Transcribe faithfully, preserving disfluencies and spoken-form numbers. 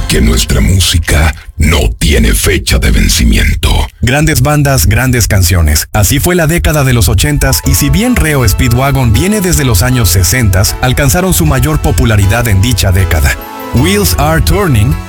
que nuestra música no tiene fecha de vencimiento. Grandes bandas, grandes canciones. Así fue la década de los ochentas y si bien Reo Speedwagon viene desde los años sesentas, alcanzaron su mayor popularidad en dicha década. Wheels Are Turning